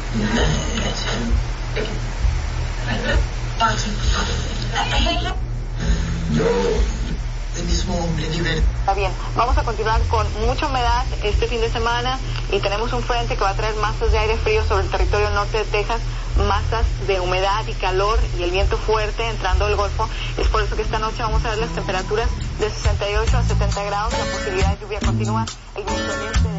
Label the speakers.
Speaker 1: El mismo nivel.
Speaker 2: Está bien, vamos a continuar con mucha humedad este fin de semana y tenemos un frente que va a traer masas de aire frío sobre el territorio norte de Texas, masas de humedad y calor y el viento fuerte entrando del Golfo. Es por eso que esta noche vamos a ver las temperaturas de 68 a 70 grados, la posibilidad de lluvia continúa, el viento del este